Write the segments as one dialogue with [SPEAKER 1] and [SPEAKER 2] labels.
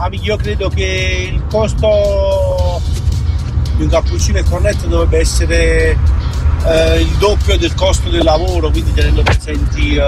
[SPEAKER 1] amici, io credo che il costo di un cappuccino e cornetto dovrebbe essere il doppio del costo del lavoro, quindi tenendo presenti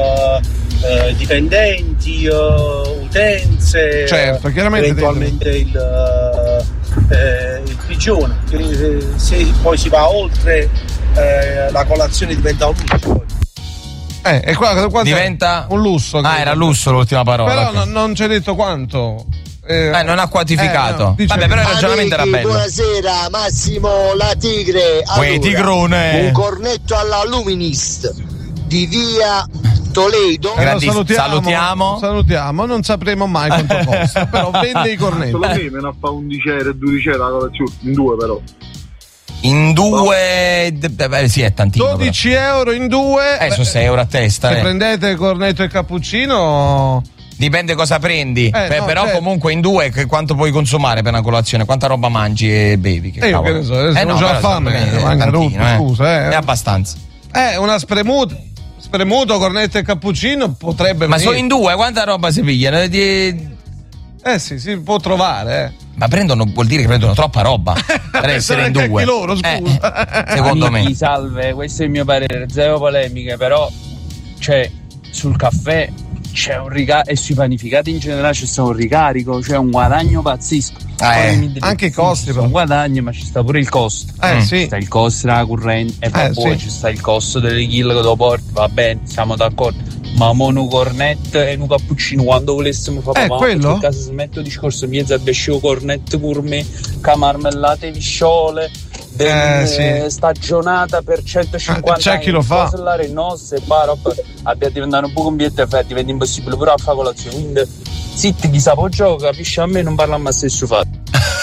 [SPEAKER 1] dipendenti, utenze,
[SPEAKER 2] certo, chiaramente
[SPEAKER 1] eventualmente il prigione. Se poi si va oltre, la colazione diventa un lusso.
[SPEAKER 2] E qua
[SPEAKER 3] diventa
[SPEAKER 2] un lusso.
[SPEAKER 3] Era lusso l'ultima parola.
[SPEAKER 2] Però
[SPEAKER 3] okay.
[SPEAKER 2] non c'è detto quanto.
[SPEAKER 3] Non ha quantificato.
[SPEAKER 2] No,
[SPEAKER 3] vabbè, però il ragionamento era bello.
[SPEAKER 4] Buonasera, Massimo La Tigre.
[SPEAKER 3] Allora, tigrone.
[SPEAKER 4] Un cornetto alla Luminist di via Toledo.
[SPEAKER 2] Salutiamo, non sapremo mai quanto costa, però vende i cornetti.
[SPEAKER 5] Solo me ne ha fa 11 euro, 12 euro la colazione, in due però.
[SPEAKER 3] In due, sì, è tantino.
[SPEAKER 2] 12 euro in due.
[SPEAKER 3] Sono 6 euro a testa.
[SPEAKER 2] Se prendete cornetto e cappuccino.
[SPEAKER 3] Dipende cosa prendi.
[SPEAKER 2] No,
[SPEAKER 3] però comunque in due quanto puoi consumare per una colazione? Quanta roba mangi e bevi?
[SPEAKER 2] Io che ne so, non c'ho fame.
[SPEAKER 3] Scusa, è abbastanza.
[SPEAKER 2] Una spremuto, cornetto e cappuccino potrebbe.
[SPEAKER 3] Ma sono in due, quanta roba si pigliano?
[SPEAKER 2] Sì, si può trovare.
[SPEAKER 3] Ma vuol dire che prendono troppa roba per essere in due.
[SPEAKER 2] Loro, scusa.
[SPEAKER 3] Secondo me.
[SPEAKER 6] Salve, questo è il mio parere, zero polemiche, però sul caffè c'è un ricarico e sui panificati in generale c'è stato un ricarico, c'è un guadagno pazzesco.
[SPEAKER 2] Anche i costi,
[SPEAKER 6] un guadagno, ma ci sta pure il costo.
[SPEAKER 2] Sì.
[SPEAKER 6] Sta il costo della corrente e poi ci sta il costo delle kill che lo porti, va bene, siamo d'accordo. Ma mono cornetto e un cappuccino quando volessimo fare
[SPEAKER 2] quello?
[SPEAKER 6] A casa si mette il discorso mezzo bescio cornetto gourmet, marmellate visciole stagionata per 150
[SPEAKER 2] c'è chi lo fa.
[SPEAKER 6] No, se abbia diventato un po' compiente diventa impossibile pure a fare colazione, quindi zitti, chi sa può gioco, capisci, a me non parla mai stesso fatto.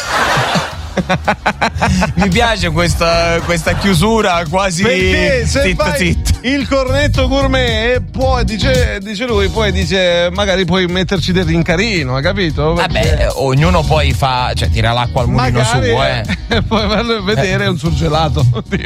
[SPEAKER 3] Mi piace questa chiusura quasi zitto.
[SPEAKER 2] Il cornetto gourmet dice lui, poi dice magari puoi metterci del rincarino, hai capito?
[SPEAKER 3] Vabbè, ognuno poi tira l'acqua al mulino suo,
[SPEAKER 2] e poi farlo a vedere un surgelato.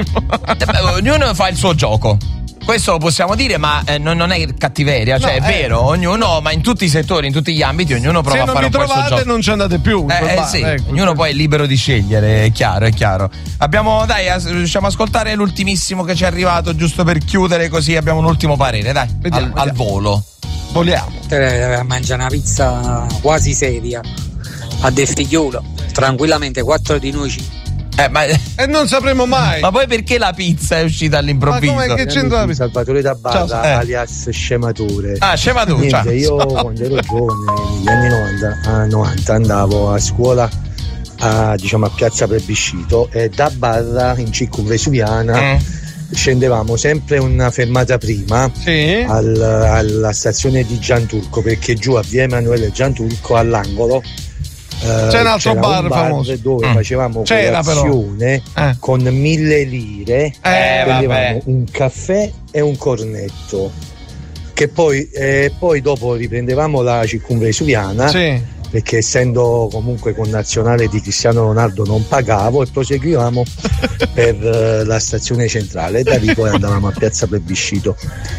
[SPEAKER 3] Ognuno fa il suo gioco. Questo lo possiamo dire, ma non è cattiveria, è vero, ognuno, ma in tutti i settori, in tutti gli ambiti, ognuno prova a fare un po' il suo gioco. Se non vi trovate
[SPEAKER 2] non ci andate più.
[SPEAKER 3] Ognuno poi è libero di scegliere, è chiaro. Riusciamo a ascoltare l'ultimissimo che ci è arrivato, giusto per chiudere, così abbiamo un ultimo parere, dai, vediamo. Al volo.
[SPEAKER 2] Voliamo.
[SPEAKER 7] Mangia una pizza quasi seria, a De Figliolo, tranquillamente 4 di noi.
[SPEAKER 2] E non sapremo mai.
[SPEAKER 3] Ma poi perché la pizza è uscita all'improvviso?
[SPEAKER 2] Ma come che c'entra la pizza?
[SPEAKER 4] Salvatore da Barra, alias Scemature.
[SPEAKER 3] Scemature.
[SPEAKER 4] Niente, io quando ero giovane, negli anni 90 andavo a scuola a Piazza Plebiscito e da Barra in Circumvesuviana scendevamo sempre una fermata prima alla stazione di Gianturco, perché giù a via Emanuele Gianturco all'angolo
[SPEAKER 2] c'è un altro bar famoso
[SPEAKER 4] dove facevamo colazione con 1.000 lire, prendevamo un caffè e un cornetto, che poi dopo riprendevamo la Circumvesuviana, perché essendo comunque connazionale di Cristiano Ronaldo non pagavo, e proseguivamo per la stazione centrale e da lì poi andavamo a Piazza Plebiscito.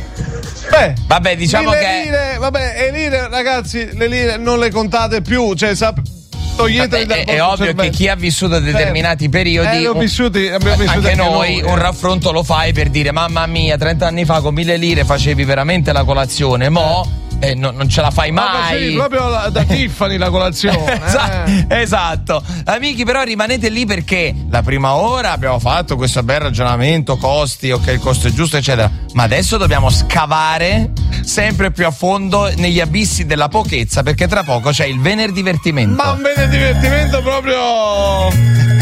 [SPEAKER 3] Vabbè, diciamo
[SPEAKER 2] le lire, ragazzi, le lire non le contate più,
[SPEAKER 3] è ovvio che chi ha vissuto determinati periodi
[SPEAKER 2] abbiamo vissuto
[SPEAKER 3] anche noi un raffronto lo fai per dire mamma mia, 30 anni fa con 1.000 lire facevi veramente la colazione, non ce la fai mai.
[SPEAKER 2] Proprio da Tiffany la colazione.
[SPEAKER 3] Esatto. Amici, però rimanete lì, perché la prima ora abbiamo fatto questo bel ragionamento, costi, ok, il costo è giusto, eccetera, ma adesso dobbiamo scavare sempre più a fondo negli abissi della pochezza, perché tra poco c'è il Venerdivertimento.
[SPEAKER 2] Ma un Venerdivertimento proprio